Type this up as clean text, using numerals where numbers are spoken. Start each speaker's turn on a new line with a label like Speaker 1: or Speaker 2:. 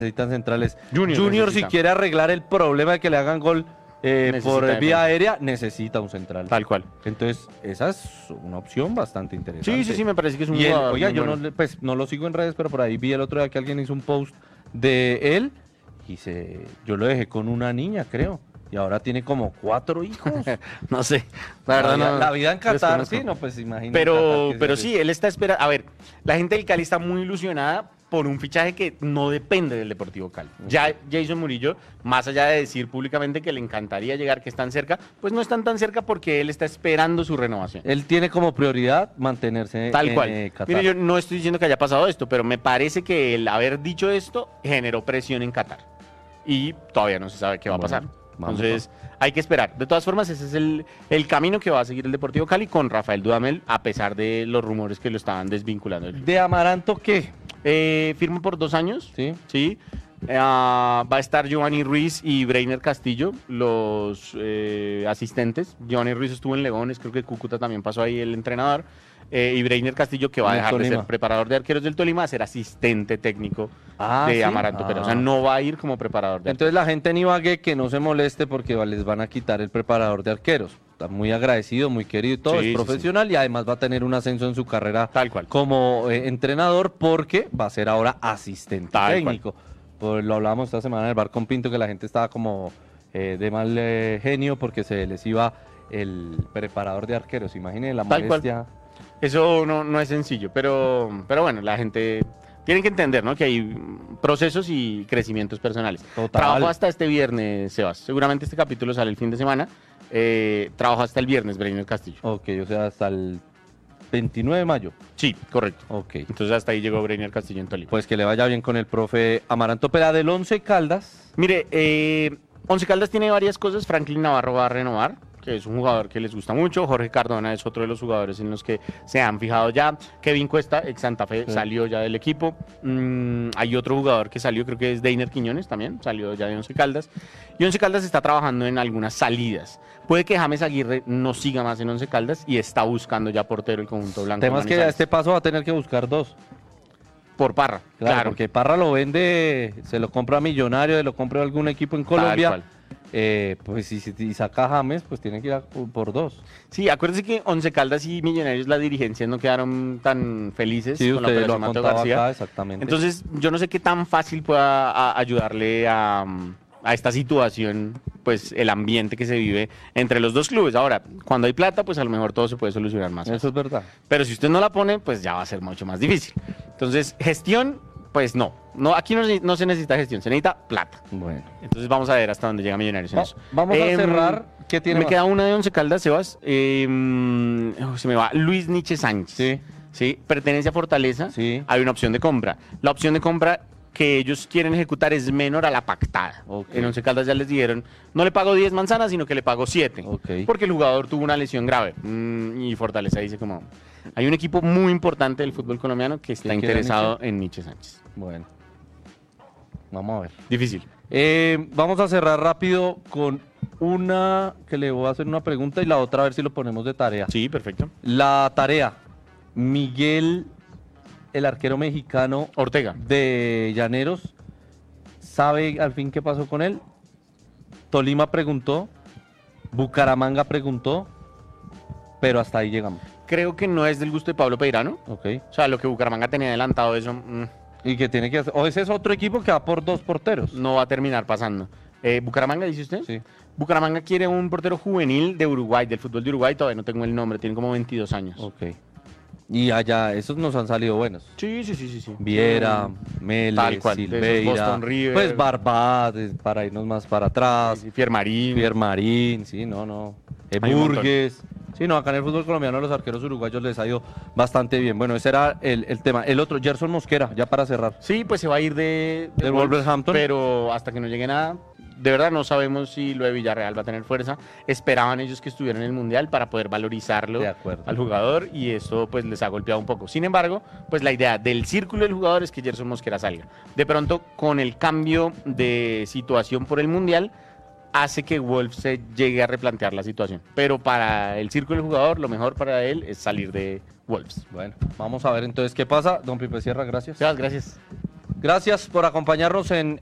Speaker 1: necesitan centrales.
Speaker 2: Junior
Speaker 1: si
Speaker 2: necesita.
Speaker 1: quiere arreglar el problema de que le hagan gol por
Speaker 2: Necesita
Speaker 1: vía aérea, necesita un central.
Speaker 2: Tal cual.
Speaker 1: Entonces, esa es una opción bastante interesante.
Speaker 2: Sí, me parece que es un
Speaker 1: Y él,
Speaker 2: jugador
Speaker 1: oiga,
Speaker 2: muy
Speaker 1: yo
Speaker 2: bueno.
Speaker 1: no lo sigo en redes, pero por ahí vi el otro día que alguien hizo un post de él y yo lo dejé con una niña, creo. Y ahora tiene como 4 hijos.
Speaker 2: No sé, la verdad no.
Speaker 1: La vida en Qatar,
Speaker 2: desconozco.
Speaker 1: sí, no, pues imagínate.
Speaker 2: Pero sí, él está esperando. A ver, la gente del Cali está muy ilusionada por un fichaje que no depende del Deportivo Cali. Ya Jason Murillo, más allá de decir públicamente que le encantaría llegar, que están cerca, pues no están tan cerca porque él está esperando su renovación.
Speaker 1: Él tiene como prioridad mantenerse
Speaker 2: Tal
Speaker 1: en
Speaker 2: cual.
Speaker 1: Qatar.
Speaker 2: Mire, yo no estoy diciendo que haya pasado esto, pero me parece que el haber dicho esto generó presión en Qatar. Y todavía no se sabe qué va a pasar. Entonces, hay que esperar. De todas formas, ese es el camino que va a seguir el Deportivo Cali con Rafael Dudamel, a pesar de los rumores que lo estaban desvinculando.
Speaker 1: ¿De Amaranto qué?
Speaker 2: Firma por 2 años.
Speaker 1: Sí.
Speaker 2: Sí. Va a estar Giovanni Ruiz y Breiner Castillo, los asistentes. Giovanni Ruiz estuvo en Leones, creo que Cúcuta también pasó ahí el entrenador. Y Breiner Castillo, que va a
Speaker 1: En
Speaker 2: dejar de
Speaker 1: Tolima.
Speaker 2: ser preparador de arqueros del Tolima, a ser asistente técnico
Speaker 1: ¿Sí?
Speaker 2: de Amaranto Perea. O sea, no va a ir como preparador de arqueros.
Speaker 1: Entonces la gente en Ibagué que no se moleste porque les van a quitar el preparador de arqueros. Está muy agradecido, muy querido y todo,
Speaker 2: Sí,
Speaker 1: es
Speaker 2: sí,
Speaker 1: profesional y además va a tener un ascenso en su carrera
Speaker 2: Tal cual.
Speaker 1: como entrenador porque va a ser ahora asistente
Speaker 2: Tal
Speaker 1: técnico. Pues lo hablábamos esta semana en el bar con Pinto que la gente estaba como de mal genio porque se les iba el preparador de arqueros. Imaginen la
Speaker 2: Tal cual.
Speaker 1: molestia.
Speaker 2: Eso no es sencillo, pero bueno, la gente tiene que entender, ¿no? Que hay procesos y crecimientos personales.
Speaker 1: Total.
Speaker 2: Trabajo hasta este viernes, Sebas. Seguramente este capítulo sale el fin de semana. Trabajo hasta el viernes, Breiner Castillo.
Speaker 1: Ok, o sea, hasta el 29 de mayo.
Speaker 2: Sí, correcto.
Speaker 1: Ok.
Speaker 2: Entonces hasta ahí llegó Breiner Castillo en Tolima.
Speaker 1: Pues que le vaya bien con el profe Amaranto Perea del Once Caldas.
Speaker 2: Mire, Once Caldas tiene varias cosas. Franklin Navarro va a renovar, que es un jugador que les gusta mucho. Jorge Cardona es otro de los jugadores en los que se han fijado ya. Kevin Cuesta, ex Santa Fe,
Speaker 1: Sí.
Speaker 2: salió ya del equipo. Hay otro jugador que salió, creo que es Deiner Quiñones también, salió ya de Once Caldas. Y Once Caldas está trabajando en algunas salidas. Puede que James Aguirre no siga más en Once Caldas y está buscando ya portero el conjunto blanco.
Speaker 1: Temas que a
Speaker 2: Manizales.
Speaker 1: este paso va a tener que buscar 2.
Speaker 2: Por Parra,
Speaker 1: Claro, porque Parra lo vende, se lo compra a Millonario, se lo compra a algún equipo en Colombia.
Speaker 2: cual.
Speaker 1: Pues si saca a James, pues tiene que ir por 2.
Speaker 2: Sí, acuérdense que Once Caldas y Millonarios, las dirigencias no quedaron tan felices
Speaker 1: Sí,
Speaker 2: con la
Speaker 1: usted lo ha
Speaker 2: operación Mato
Speaker 1: contado
Speaker 2: García.
Speaker 1: acá, exactamente.
Speaker 2: Entonces, yo no sé qué tan fácil pueda ayudarle a esta situación, pues el ambiente que se vive entre los dos clubes. Ahora, cuando hay plata, pues a lo mejor todo se puede solucionar más fácil.
Speaker 1: Eso es verdad.
Speaker 2: Pero si usted no la pone, pues ya va a ser mucho más difícil. Entonces, gestión, pues no. Aquí no se necesita gestión, se necesita plata.
Speaker 1: Bueno.
Speaker 2: Entonces vamos a ver hasta dónde llega Millonarios en eso.
Speaker 1: Vamos a cerrar. ¿Qué tiene
Speaker 2: Me
Speaker 1: más?
Speaker 2: queda una de Once Caldas, Sebas. Se me va. Luis Nietzsche Sánchez.
Speaker 1: Sí.
Speaker 2: Sí, pertenece a Fortaleza.
Speaker 1: Sí.
Speaker 2: Hay una opción de compra. La opción de compra que ellos quieren ejecutar es menor a la pactada.
Speaker 1: Ok.
Speaker 2: En Once Caldas ya les dijeron, no le pago 10 manzanas, sino que le pago 7.
Speaker 1: Ok.
Speaker 2: Porque el jugador tuvo una lesión grave. Y Fortaleza dice como, hay un equipo muy importante del fútbol colombiano que está
Speaker 1: ¿Quién quiere a
Speaker 2: interesado en Nietzsche Sánchez.
Speaker 1: Bueno. Vamos a ver.
Speaker 2: Difícil.
Speaker 1: Vamos a cerrar rápido con una que le voy a hacer una pregunta y la otra a ver si lo ponemos de tarea.
Speaker 2: Sí, perfecto.
Speaker 1: La tarea. Miguel, el arquero mexicano
Speaker 2: Ortega.
Speaker 1: de Llaneros, ¿sabe al fin qué pasó con él? Tolima preguntó, Bucaramanga preguntó, pero hasta ahí llegamos.
Speaker 2: Creo que no es del gusto de Pablo Peirano.
Speaker 1: Ok.
Speaker 2: O sea, lo que Bucaramanga tenía adelantado, eso
Speaker 1: Y que tiene que hacer. O ese es otro equipo que va por 2 porteros.
Speaker 2: no va a terminar pasando. ¿Bucaramanga, dice usted?
Speaker 1: Sí.
Speaker 2: Bucaramanga quiere un portero juvenil de Uruguay, del fútbol de Uruguay, todavía no tengo el nombre, tiene como 22 años.
Speaker 1: Ok. Y allá, esos nos han salido buenos.
Speaker 2: Sí.
Speaker 1: Viera,
Speaker 2: Tal
Speaker 1: Mele,
Speaker 2: cual, de esos
Speaker 1: Silveira,
Speaker 2: Boston River.
Speaker 1: pues Barbat, para irnos más para atrás,
Speaker 2: Sí, Fiermarín.
Speaker 1: Pierre Marín, sí, no.
Speaker 2: Hay un
Speaker 1: Burgues. Sí, no, acá en el fútbol colombiano a los arqueros uruguayos les ha ido bastante bien. Bueno, ese era el tema. El otro, Gerson Mosquera, ya para cerrar.
Speaker 2: Sí, pues se va a ir de
Speaker 1: ¿Del Wolverhampton?
Speaker 2: Pero hasta que no llegue nada, de verdad no sabemos si lo de Villarreal va a tener fuerza. Esperaban ellos que estuviera en el Mundial para poder valorizarlo
Speaker 1: De acuerdo.
Speaker 2: al jugador y esto pues les ha golpeado un poco. Sin embargo, pues la idea del círculo del jugador es que Gerson Mosquera salga. De pronto, con el cambio de situación por el Mundial, hace que Wolves se llegue a replantear la situación. Pero para el círculo del jugador, lo mejor para él es salir de Wolves.
Speaker 1: Bueno, vamos a ver entonces qué pasa. Don Pipe Sierra, gracias.
Speaker 2: Sebas, gracias.
Speaker 1: Gracias por acompañarnos en